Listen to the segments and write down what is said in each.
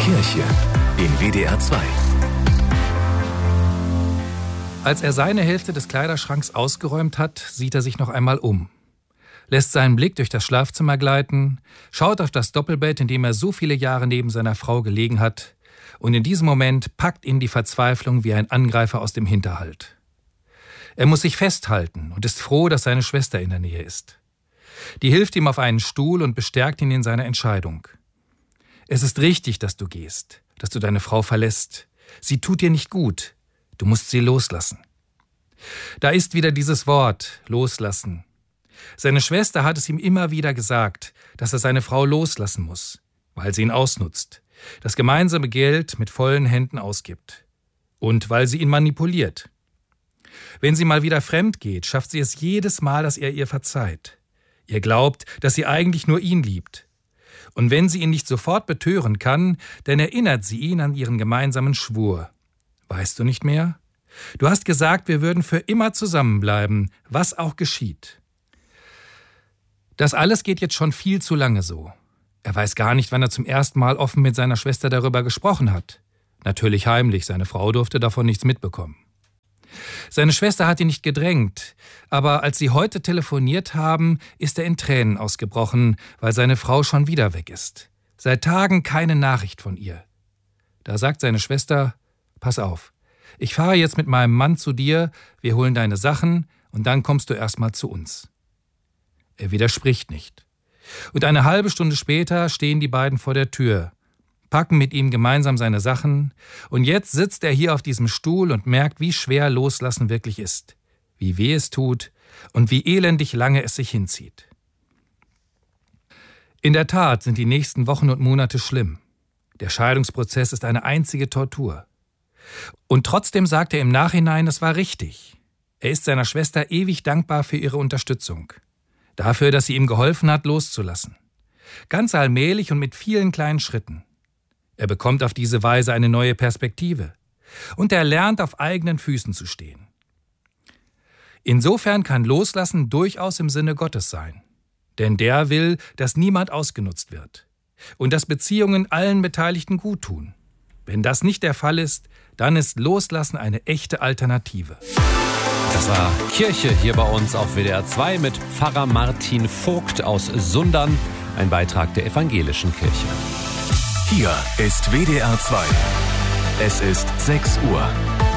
Kirche in WDR 2. Als er seine Hälfte des Kleiderschranks ausgeräumt hat, sieht er sich noch einmal um. Lässt seinen Blick durch das Schlafzimmer gleiten, schaut auf das Doppelbett, in dem er so viele Jahre neben seiner Frau gelegen hat, und in diesem Moment packt ihn die Verzweiflung wie ein Angreifer aus dem Hinterhalt. Er muss sich festhalten und ist froh, dass seine Schwester in der Nähe ist. Die hilft ihm auf einen Stuhl und bestärkt ihn in seiner Entscheidung. Es ist richtig, dass du gehst, dass du deine Frau verlässt. Sie tut dir nicht gut. Du musst sie loslassen. Da ist wieder dieses Wort, loslassen. Seine Schwester hat es ihm immer wieder gesagt, dass er seine Frau loslassen muss, weil sie ihn ausnutzt, das gemeinsame Geld mit vollen Händen ausgibt und weil sie ihn manipuliert. Wenn sie mal wieder fremd geht, schafft sie es jedes Mal, dass er ihr verzeiht. Ihr glaubt, dass sie eigentlich nur ihn liebt. Und wenn sie ihn nicht sofort betören kann, dann erinnert sie ihn an ihren gemeinsamen Schwur. Weißt du nicht mehr? Du hast gesagt, wir würden für immer zusammenbleiben, was auch geschieht. Das alles geht jetzt schon viel zu lange so. Er weiß gar nicht, wann er zum ersten Mal offen mit seiner Schwester darüber gesprochen hat. Natürlich heimlich, seine Frau durfte davon nichts mitbekommen. Seine Schwester hat ihn nicht gedrängt, aber als sie heute telefoniert haben, ist er in Tränen ausgebrochen, weil seine Frau schon wieder weg ist. Seit Tagen keine Nachricht von ihr. Da sagt seine Schwester: Pass auf, ich fahre jetzt mit meinem Mann zu dir, wir holen deine Sachen und dann kommst du erstmal zu uns. Er widerspricht nicht. Und eine halbe Stunde später stehen die beiden vor der Tür, packen mit ihm gemeinsam seine Sachen und jetzt sitzt er hier auf diesem Stuhl und merkt, wie schwer Loslassen wirklich ist, wie weh es tut und wie elendig lange es sich hinzieht. In der Tat sind die nächsten Wochen und Monate schlimm. Der Scheidungsprozess ist eine einzige Tortur. Und trotzdem sagt er im Nachhinein, es war richtig. Er ist seiner Schwester ewig dankbar für ihre Unterstützung. Dafür, dass sie ihm geholfen hat, loszulassen. Ganz allmählich und mit vielen kleinen Schritten. Er bekommt auf diese Weise eine neue Perspektive. Und er lernt, auf eigenen Füßen zu stehen. Insofern kann Loslassen durchaus im Sinne Gottes sein. Denn der will, dass niemand ausgenutzt wird. Und dass Beziehungen allen Beteiligten gut tun. Wenn das nicht der Fall ist, dann ist Loslassen eine echte Alternative. Das war Kirche hier bei uns auf WDR 2 mit Pfarrer Martin Vogt aus Sundern, ein Beitrag der Evangelischen Kirche. Hier ist WDR 2. Es ist 6 Uhr.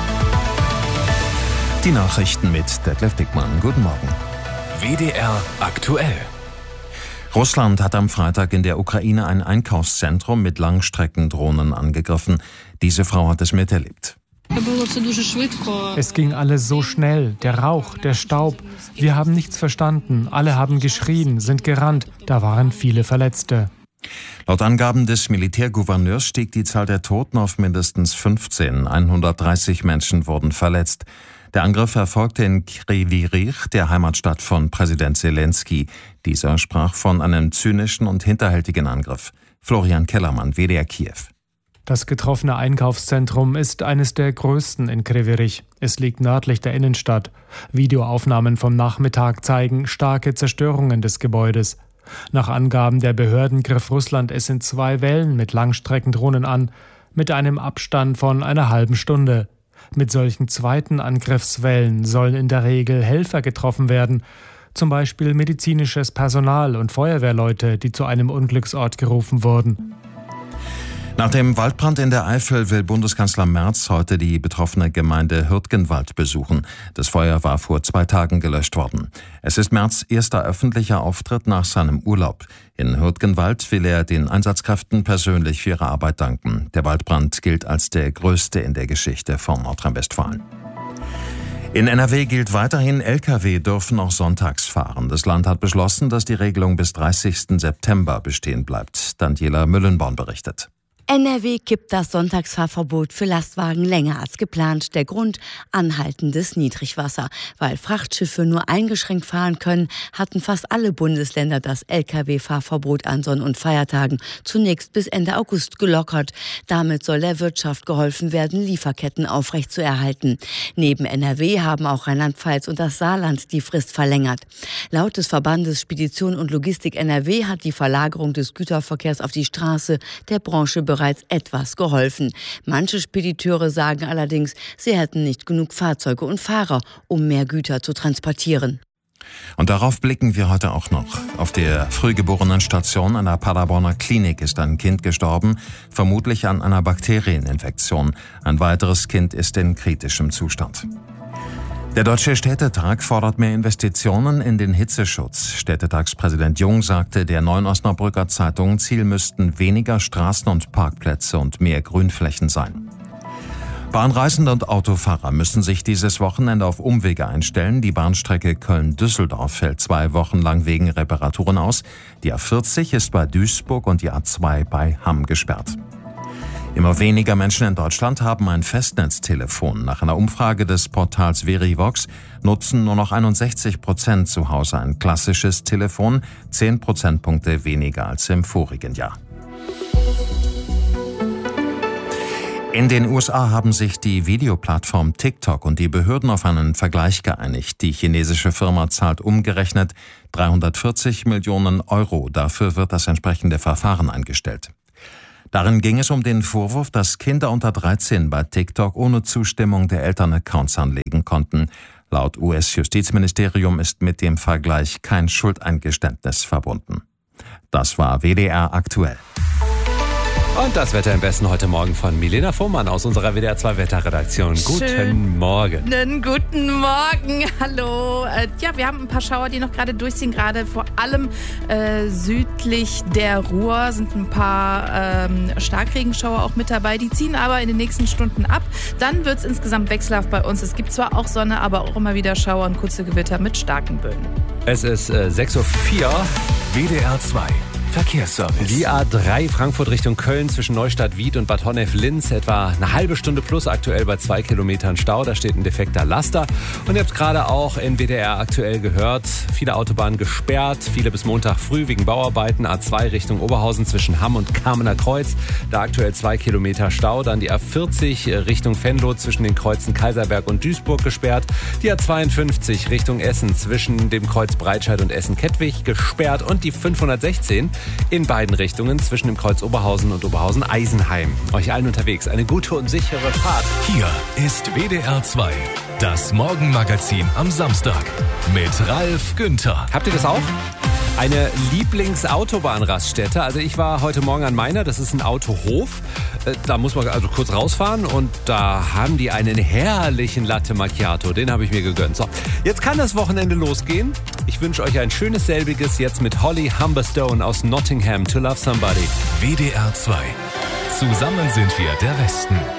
Die Nachrichten mit Detlef Dickmann. Guten Morgen. WDR aktuell. Russland hat am Freitag in der Ukraine ein Einkaufszentrum mit Langstreckendrohnen angegriffen. Diese Frau hat es miterlebt. Es ging alles so schnell, der Rauch, der Staub. Wir haben nichts verstanden, alle haben geschrien, sind gerannt. Da waren viele Verletzte. Laut Angaben des Militärgouverneurs stieg die Zahl der Toten auf mindestens 15. 130 Menschen wurden verletzt. Der Angriff erfolgte in Kryvyi Rih, der Heimatstadt von Präsident Zelensky. Dieser sprach von einem zynischen und hinterhältigen Angriff. Florian Kellermann, WDR Kiew. Das getroffene Einkaufszentrum ist eines der größten in Kryvyi Rih. Es liegt nördlich der Innenstadt. Videoaufnahmen vom Nachmittag zeigen starke Zerstörungen des Gebäudes. Nach Angaben der Behörden griff Russland es in 2 Wellen mit Langstreckendrohnen an, mit einem Abstand von einer halben Stunde. Mit solchen zweiten Angriffswellen sollen in der Regel Helfer getroffen werden, zum Beispiel medizinisches Personal und Feuerwehrleute, die zu einem Unglücksort gerufen wurden. Nach dem Waldbrand in der Eifel will Bundeskanzler Merz heute die betroffene Gemeinde Hürtgenwald besuchen. Das Feuer war vor 2 Tagen gelöscht worden. Es ist Merz' erster öffentlicher Auftritt nach seinem Urlaub. In Hürtgenwald will er den Einsatzkräften persönlich für ihre Arbeit danken. Der Waldbrand gilt als der größte in der Geschichte von Nordrhein-Westfalen. In NRW gilt weiterhin, Lkw dürfen auch sonntags fahren. Das Land hat beschlossen, dass die Regelung bis 30. September bestehen bleibt. Daniela Müllenborn berichtet. NRW kippt das Sonntagsfahrverbot für Lastwagen länger als geplant. Der Grund: anhaltendes Niedrigwasser. Weil Frachtschiffe nur eingeschränkt fahren können, hatten fast alle Bundesländer das Lkw-Fahrverbot an Sonn- und Feiertagen zunächst bis Ende August gelockert. Damit soll der Wirtschaft geholfen werden, Lieferketten aufrechtzuerhalten. Neben NRW haben auch Rheinland-Pfalz und das Saarland die Frist verlängert. Laut des Verbandes Spedition und Logistik NRW hat die Verlagerung des Güterverkehrs auf die Straße der Branche bereits bereits etwas geholfen. Manche Spediteure sagen allerdings, sie hätten nicht genug Fahrzeuge und Fahrer, um mehr Güter zu transportieren. Und darauf blicken wir heute auch noch. Auf der Frühgeborenen-Station einer Paderborner Klinik ist ein Kind gestorben, vermutlich an einer Bakterieninfektion. Ein weiteres Kind ist in kritischem Zustand. Der Deutsche Städtetag fordert mehr Investitionen in den Hitzeschutz. Städtetagspräsident Jung sagte der Neuen Osnabrücker Zeitung, Ziel müssten weniger Straßen und Parkplätze und mehr Grünflächen sein. Bahnreisende und Autofahrer müssen sich dieses Wochenende auf Umwege einstellen. Die Bahnstrecke Köln-Düsseldorf fällt 2 Wochen lang wegen Reparaturen aus. Die A40 ist bei Duisburg und die A2 bei Hamm gesperrt. Immer weniger Menschen in Deutschland haben ein Festnetztelefon. Nach einer Umfrage des Portals Verivox nutzen nur noch 61% zu Hause ein klassisches Telefon, 10 Prozentpunkte weniger als im vorigen Jahr. In den USA haben sich die Videoplattform TikTok und die Behörden auf einen Vergleich geeinigt. Die chinesische Firma zahlt umgerechnet 340 Millionen Euro. Dafür wird das entsprechende Verfahren eingestellt. Darin ging es um den Vorwurf, dass Kinder unter 13 bei TikTok ohne Zustimmung der Eltern Accounts anlegen konnten. Laut US-Justizministerium ist mit dem Vergleich kein Schuldeingeständnis verbunden. Das war WDR aktuell. Und das Wetter im Westen heute Morgen von Milena Fuhrmann aus unserer WDR 2 Wetterredaktion. Guten Morgen. Guten Morgen, hallo. Ja, wir haben ein paar Schauer, die noch gerade durchziehen. Gerade vor allem südlich der Ruhr sind ein paar Starkregenschauer auch mit dabei. Die ziehen aber in den nächsten Stunden ab. Dann wird es insgesamt wechselhaft bei uns. Es gibt zwar auch Sonne, aber auch immer wieder Schauer und kurze Gewitter mit starken Böen. Es ist 6:04 Uhr. WDR 2 Verkehrsservice. Die A3 Frankfurt Richtung Köln zwischen Neustadt-Wied und Bad Honnef-Linz. Etwa eine halbe Stunde plus aktuell bei 2 Kilometern Stau. Da steht ein defekter Laster. Und ihr habt gerade auch in WDR aktuell gehört, viele Autobahnen gesperrt. Viele bis Montag früh wegen Bauarbeiten. A2 Richtung Oberhausen zwischen Hamm und Kamener Kreuz. Da aktuell 2 Kilometer Stau. Dann die A40 Richtung Venlo zwischen den Kreuzen Kaiserberg und Duisburg gesperrt. Die A52 Richtung Essen zwischen dem Kreuz Breitscheid und Essen-Kettwig gesperrt. Und die 516 in beiden Richtungen zwischen dem Kreuz Oberhausen und Oberhausen-Eisenheim. Euch allen unterwegs eine gute und sichere Fahrt. Hier ist WDR 2, das Morgenmagazin am Samstag mit Ralf Günther. Habt ihr das auch? Eine Lieblingsautobahnraststätte. Also ich war heute Morgen an meiner, das ist ein Autohof. Da muss man also kurz rausfahren und da haben die einen herrlichen Latte Macchiato. Den habe ich mir gegönnt. So, jetzt kann das Wochenende losgehen. Ich wünsche euch ein schönes selbiges jetzt mit Holly Humberstone aus Nottingham, To Love Somebody. WDR 2. Zusammen sind wir der Westen.